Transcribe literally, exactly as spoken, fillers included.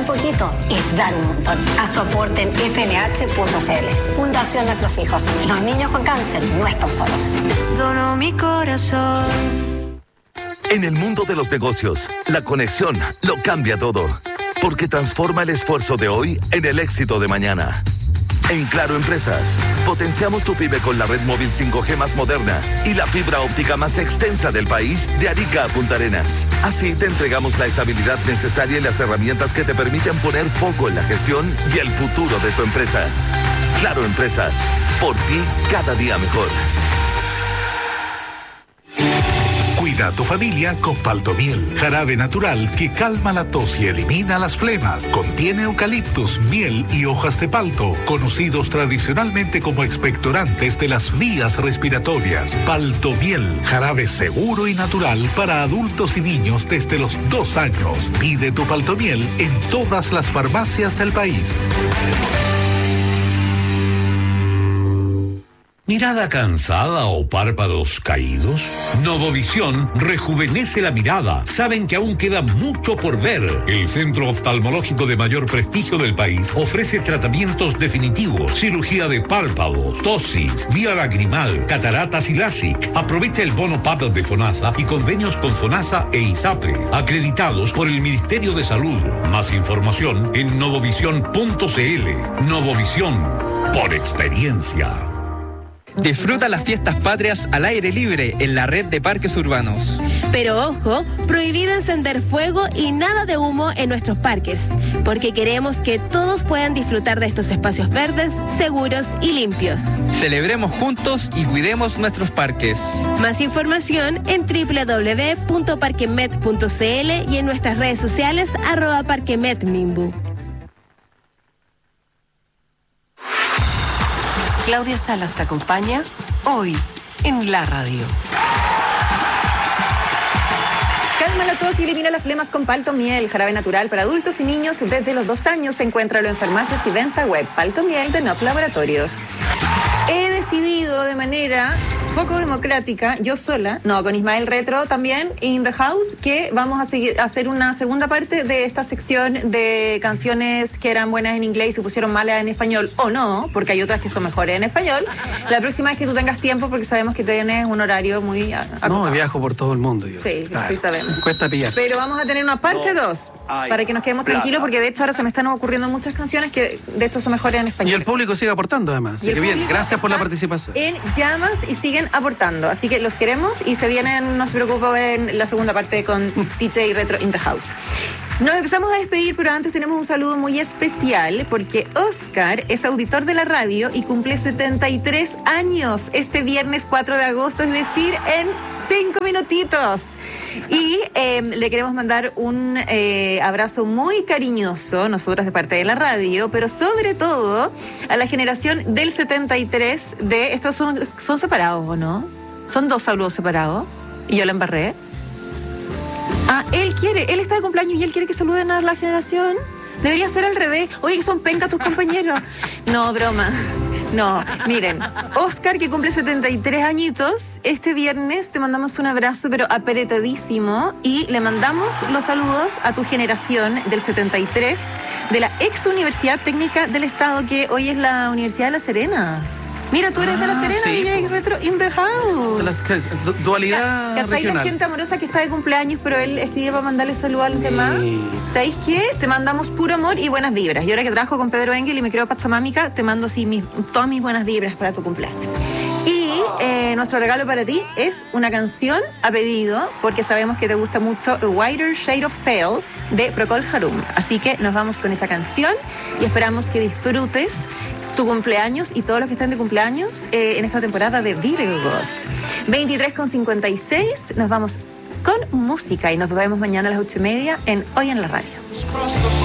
un poquito y dar un montón. Haz tu aporte en f n h punto c l. Fundación Nuestros Hijos. Los niños con cáncer no están solos. Dono mi corazón. En el mundo de los negocios, la conexión lo cambia todo, porque transforma el esfuerzo de hoy en el éxito de mañana. En Claro Empresas, potenciamos tu pyme con la red móvil cinco G más moderna y la fibra óptica más extensa del país, de Arica a Punta Arenas. Así te entregamos la estabilidad necesaria y las herramientas que te permiten poner foco en la gestión y el futuro de tu empresa. Claro Empresas, por ti cada día mejor. Cuida a tu familia con Paltomiel, jarabe natural que calma la tos y elimina las flemas. Contiene eucaliptus, miel y hojas de palto, conocidos tradicionalmente como expectorantes de las vías respiratorias. Paltomiel, jarabe seguro y natural para adultos y niños desde los dos años. Pide tu Paltomiel en todas las farmacias del país. ¿Mirada cansada o párpados caídos? Novovisión rejuvenece la mirada. Saben que aún queda mucho por ver. El centro oftalmológico de mayor prestigio del país ofrece tratamientos definitivos, cirugía de párpados, tosis, vía lagrimal, cataratas y LASIK. Aprovecha el bono P A P de FONASA y convenios con FONASA e ISAPRE, acreditados por el Ministerio de Salud. Más información en novovisión punto c l. Novovisión, por experiencia. Disfruta las fiestas patrias al aire libre en la red de parques urbanos. Pero ojo, prohibido encender fuego y nada de humo en nuestros parques, porque queremos que todos puedan disfrutar de estos espacios verdes, seguros y limpios. Celebremos juntos y cuidemos nuestros parques. Más información en doble u doble u doble u punto parquemet punto c l y en nuestras redes sociales arroba parquemetmimbu. Claudia Salas te acompaña hoy en la radio. Calma la tos y elimina las flemas con Paltomiel, jarabe natural para adultos y niños desde los dos años. Encuéntralo en farmacias y venta web. Paltomiel de N O P Laboratorios. He decidido de manera poco democrática, yo sola, no, con Ismael Retro también, in the house, que vamos a, seguir, a hacer una segunda parte de esta sección de canciones que eran buenas en inglés y se pusieron malas en español, o no, porque hay otras que son mejores en español. La próxima vez que tú tengas tiempo, porque sabemos que tienes un horario muy acotado. No, viajo por todo el mundo. Yo. Sí, claro, sí sabemos. Cuesta pillar. Pero vamos a tener una parte dos, no, para que nos quedemos tranquilos, porque de hecho ahora se me están ocurriendo muchas canciones que de hecho son mejores en español. Y el público sigue aportando además, así que bien, gracias por la participación. En llamas y siguen aportando, así que los queremos y se vienen, no se preocupen, en la segunda parte con D J Retro in the house. Nos empezamos a despedir, pero antes tenemos un saludo muy especial porque Oscar es auditor de la radio y cumple setenta y tres años este viernes cuatro de agosto, es decir, en cinco minutitos. Y eh, le queremos mandar un eh, abrazo muy cariñoso, nosotros de parte de la radio, pero sobre todo a la generación del setenta y tres de... ¿Estos son, son separados o no? ¿Son dos saludos separados? ¿Y yo la embarré? Ah, él quiere, él está de cumpleaños y él quiere que saluden a la generación. Debería ser al revés. Oye, que son penca tus compañeros. No, broma. No, miren, Oscar, que cumple setenta y tres añitos, este viernes te mandamos un abrazo, pero apretadísimo, y le mandamos los saludos a tu generación del setenta y tres, de la ex Universidad Técnica del Estado, que hoy es la Universidad de La Serena. Mira, tú eres ah, de La Serena, sí, D J Retro in the house. La dualidad ¿Cachai regional? La gente amorosa que está de cumpleaños, pero él escribe para mandarle saludos a los sí. demás? ¿Sabéis qué? Te mandamos puro amor y buenas vibras. Y ahora que trabajo con Pedro Engel y me creo pachamámica, te mando así mis, todas mis buenas vibras para tu cumpleaños. Y eh, nuestro regalo para ti es una canción a pedido, porque sabemos que te gusta mucho A Whiter Shade of Pale de Procol Harum. Así que nos vamos con esa canción y esperamos que disfrutes tu cumpleaños y todos los que están de cumpleaños eh, en esta temporada de Virgos. veintitrés con cincuenta y seis, nos vamos con música y nos vemos mañana a las ocho y media en Hoy en la Radio.